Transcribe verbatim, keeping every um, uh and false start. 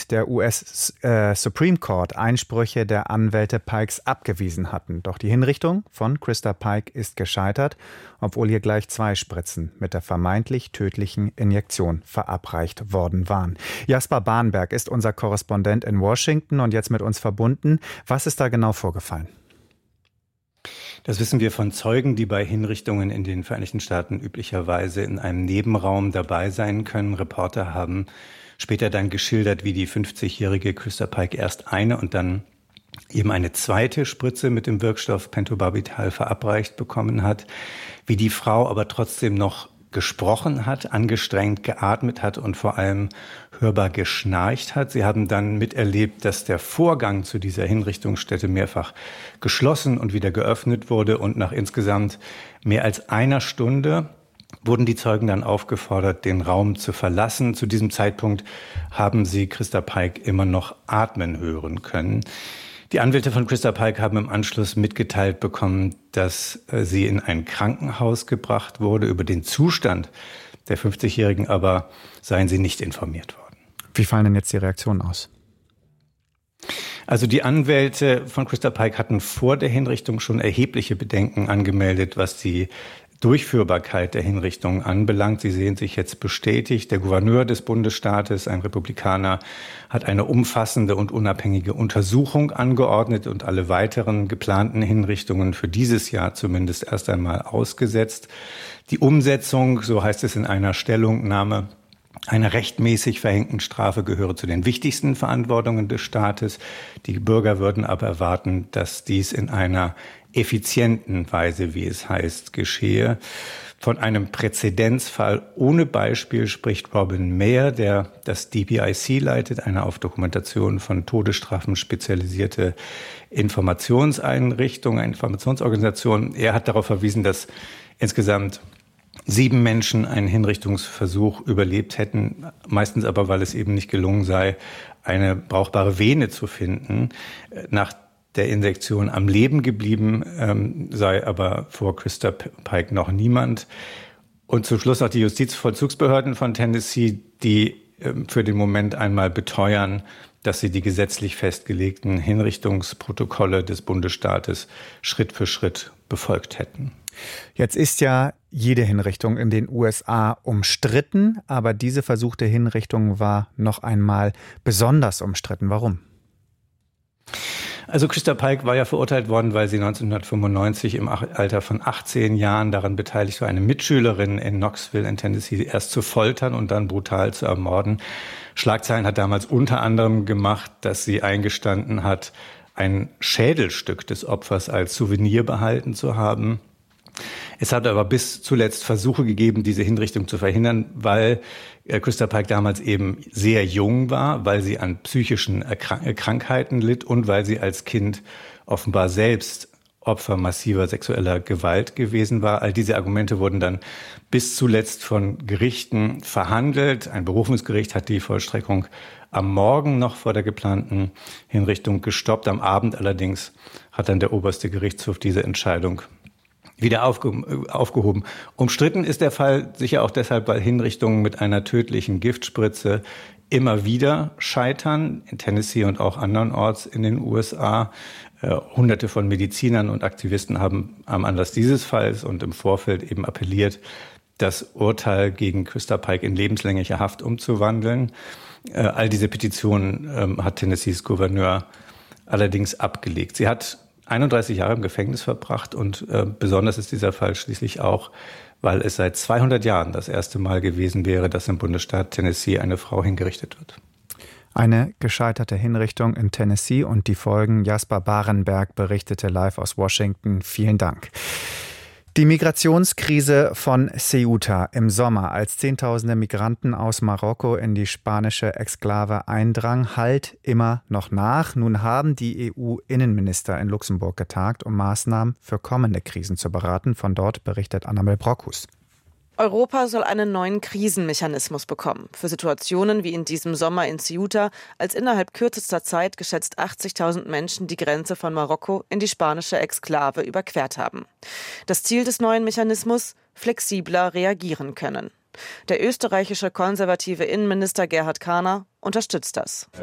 und der U S äh, Supreme Court Einsprüche der Anwälte Pikes abgewiesen hatten. Doch die Hinrichtung von Christa Pike ist gescheitert, obwohl ihr gleich zwei Spritzen mit der vermeintlich tödlichen Injektion verabreicht worden waren. Jasper Bahnberg ist unser Korrespondent in Washington und jetzt mit uns verbunden. Was ist da genau vorgefallen? Das wissen wir von Zeugen, die bei Hinrichtungen in den Vereinigten Staaten üblicherweise in einem Nebenraum dabei sein können. Reporter haben später dann geschildert, wie die fünfzigjährige Christa Pike erst eine und dann eben eine zweite Spritze mit dem Wirkstoff Pentobarbital verabreicht bekommen hat, wie die Frau aber trotzdem noch gesprochen hat, angestrengt geatmet hat und vor allem hörbar geschnarcht hat. Sie haben dann miterlebt, dass der Vorgang zu dieser Hinrichtungsstätte mehrfach geschlossen und wieder geöffnet wurde und nach insgesamt mehr als einer Stunde wurden die Zeugen dann aufgefordert, den Raum zu verlassen. Zu diesem Zeitpunkt haben sie Christa Pike immer noch atmen hören können. Die Anwälte von Christa Pike haben im Anschluss mitgeteilt bekommen, dass sie in ein Krankenhaus gebracht wurde. Über den Zustand der fünfzigjährigen aber seien sie nicht informiert worden. Wie fallen denn jetzt die Reaktionen aus? Also die Anwälte von Christa Pike hatten vor der Hinrichtung schon erhebliche Bedenken angemeldet, was die Durchführbarkeit der Hinrichtung anbelangt. Sie sehen sich jetzt bestätigt. Der Gouverneur des Bundesstaates, ein Republikaner, hat eine umfassende und unabhängige Untersuchung angeordnet und alle weiteren geplanten Hinrichtungen für dieses Jahr zumindest erst einmal ausgesetzt. Die Umsetzung, so heißt es in einer Stellungnahme, einer rechtmäßig verhängten Strafe gehöre zu den wichtigsten Verantwortungen des Staates. Die Bürger würden aber erwarten, dass dies in einer effizienten Weise, wie es heißt, geschehe. Von einem Präzedenzfall ohne Beispiel spricht Robin Mayer, der das D P I C leitet, eine auf Dokumentation von Todesstrafen spezialisierte Informationseinrichtung, eine Informationsorganisation. Er hat darauf verwiesen, dass insgesamt sieben Menschen einen Hinrichtungsversuch überlebt hätten, meistens aber, weil es eben nicht gelungen sei, eine brauchbare Vene zu finden. Nach der Injektion am Leben geblieben ähm, sei aber vor Christa Pike noch niemand. Und zum Schluss noch die Justizvollzugsbehörden von Tennessee, die ähm, für den Moment einmal beteuern, dass sie die gesetzlich festgelegten Hinrichtungsprotokolle des Bundesstaates Schritt für Schritt befolgt hätten. Jetzt ist ja jede Hinrichtung in den U S A umstritten, aber diese versuchte Hinrichtung war noch einmal besonders umstritten. Warum? Also Christa Pike war ja verurteilt worden, weil sie neunzehnhundertfünfundneunzig im Alter von achtzehn Jahren daran beteiligt war, eine Mitschülerin in Knoxville in Tennessee erst zu foltern und dann brutal zu ermorden. Schlagzeilen hat damals unter anderem gemacht, dass sie eingestanden hat, ein Schädelstück des Opfers als Souvenir behalten zu haben. Es hat aber bis zuletzt Versuche gegeben, diese Hinrichtung zu verhindern, weil Christa Pike damals eben sehr jung war, weil sie an psychischen Krankheiten litt und weil sie als Kind offenbar selbst Opfer massiver sexueller Gewalt gewesen war. All diese Argumente wurden dann bis zuletzt von Gerichten verhandelt. Ein Berufungsgericht hat die Vollstreckung am Morgen noch vor der geplanten Hinrichtung gestoppt. Am Abend allerdings hat dann der oberste Gerichtshof diese Entscheidung wieder aufge- aufgehoben. Umstritten ist der Fall sicher auch deshalb, weil Hinrichtungen mit einer tödlichen Giftspritze immer wieder scheitern, in Tennessee und auch andernorts in den U S A. Äh, Hunderte von Medizinern und Aktivisten haben am Anlass dieses Falls und im Vorfeld eben appelliert, das Urteil gegen Christa Pike in lebenslängliche Haft umzuwandeln. Äh, all diese Petitionen äh, hat Tennessees Gouverneur allerdings abgelegt. Sie hat einunddreißig Jahre im Gefängnis verbracht und äh, besonders ist dieser Fall schließlich auch, weil es seit zweihundert Jahren das erste Mal gewesen wäre, dass im Bundesstaat Tennessee eine Frau hingerichtet wird. Eine gescheiterte Hinrichtung in Tennessee und die Folgen. Jasper Barenberg berichtete live aus Washington. Vielen Dank. Die Migrationskrise von Ceuta im Sommer, als Zehntausende Migranten aus Marokko in die spanische Exklave eindrang, hallt immer noch nach. Nun haben die E U-Innenminister in Luxemburg getagt, um Maßnahmen für kommende Krisen zu beraten. Von dort berichtet Annabel Brockhus. Europa soll einen neuen Krisenmechanismus bekommen für Situationen wie in diesem Sommer in Ceuta, als innerhalb kürzester Zeit geschätzt achtzigtausend Menschen die Grenze von Marokko in die spanische Exklave überquert haben. Das Ziel des neuen Mechanismus: flexibler reagieren können. Der österreichische konservative Innenminister Gerhard Kahner unterstützt das.